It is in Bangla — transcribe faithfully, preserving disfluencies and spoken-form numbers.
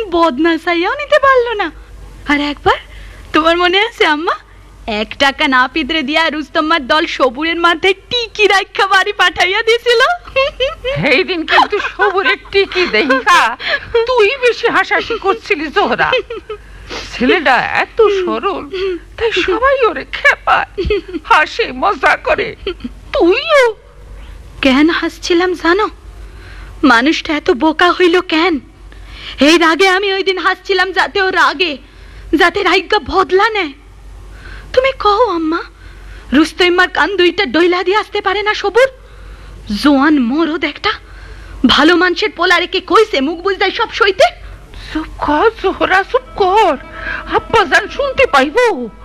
বদনা চাইয়াও নিতে পারলো না। আর একবার তোমার মনে আছে আম্মা, এক টাকা না পিতরে দিয়া রুস্তম্মার দল সবুরের মাথায় টিকি রাখা বাড়ি পাঠাইয়া দিয়েছিল। এই দিন কিন্তু সবুরের টিকি দেখা তুই বেশি হাসাহাসি করছিলি জোহরা। ছেলেটা এত সরল, তাই সবাই ওরে খেপায়, হাসে, মজা করে। তুইও কেন হাসছিলাম জানো? মানুষটা এত বোকা হইল কেন? এই রাগে আমি ওই দিন হাসছিলাম যাতে ও রাগে, যাতে রাইগা বদলা নেয়। তুমি কও আম্মা, রুস্তইম্মার কান দুইটা ডইলা দিয়ে আসতে পারে না সবুর? জোয়ান মরদ একটা, ভালো মানুষের পোলা রেখে কইছে মুখ বুঝদাই সব সইতে। চুপ কর জোহরা, চুপ কর, আব্বাজান শুনতে পাইবো।